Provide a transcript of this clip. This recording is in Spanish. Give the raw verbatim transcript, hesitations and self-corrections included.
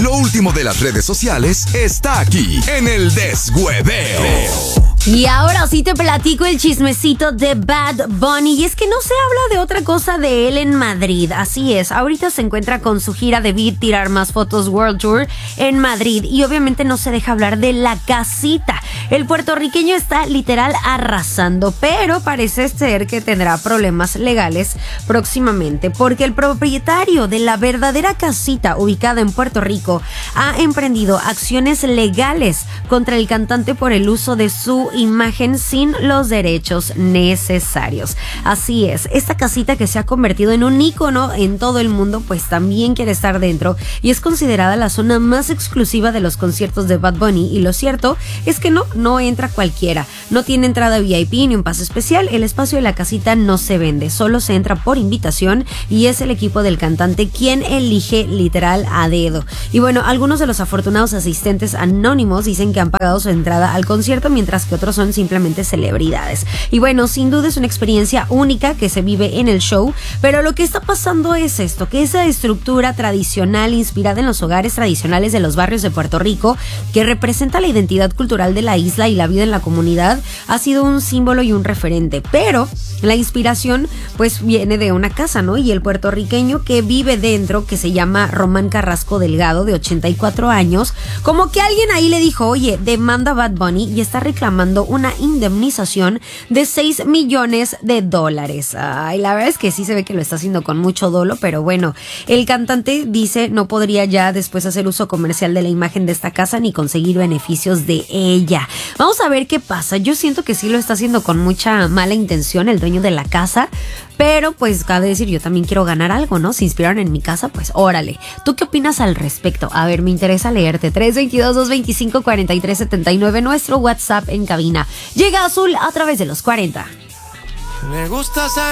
Lo último de las redes sociales está aquí en el Deshueveo. Y ahora sí te platico el chismecito de Bad Bunny. Y es que no se habla de otra cosa de él en Madrid. Así es, ahorita se encuentra con su gira de Beat Tirar Más Fotos World Tour en Madrid. Y obviamente no se deja hablar de la casita. El puertorriqueño está literal arrasando, pero parece ser que tendrá problemas legales próximamente, porque el propietario de la verdadera casita ubicada en Puerto Rico ha emprendido acciones legales contra el cantante por el uso de su imagen sin los derechos necesarios. Así es, esta casita que se ha convertido en un ícono en todo el mundo, pues también quiere estar dentro y es considerada la zona más exclusiva de los conciertos de Bad Bunny. Y lo cierto es que no, no entra cualquiera, no tiene entrada V I P ni un pase especial. El espacio de la casita no se vende, solo se entra por invitación y es el equipo del cantante quien elige literal a dedo. Y bueno, algunos de los afortunados asistentes anónimos dicen que han pagado su entrada al concierto, mientras que otros son simplemente celebridades. Y bueno, sin duda es una experiencia única que se vive en el show, pero lo que está pasando es esto, que esa estructura tradicional inspirada en los hogares tradicionales de los barrios de Puerto Rico, que representa la identidad cultural de la isla y la vida en la comunidad, ha sido un símbolo y un referente, pero la inspiración pues viene de una casa, ¿no? Y el puertorriqueño que vive dentro, que se llama Román Carrasco Delgado, de ochenta y cuatro años, como que alguien ahí le dijo, oye, demanda a Bad Bunny y está reclamando una indemnización de seis millones de dólares. Ay, la verdad es que sí se ve que lo está haciendo con mucho dolo, pero bueno, el cantante dice no podría ya después hacer uso comercial de la imagen de esta casa ni conseguir beneficios de ella. Vamos a ver qué pasa. Yo siento que sí lo está haciendo con mucha mala intención el dueño de la casa, pero pues cabe decir, yo también quiero ganar algo, ¿no? Se inspiraron en mi casa, pues órale. ¿Tú qué opinas al respecto? A ver, me interesa leerte. tres dos dos, dos dos cinco, cuatro tres siete nueve, nuestro WhatsApp en cabina. Llega Azul a través de los cuarenta. Me gusta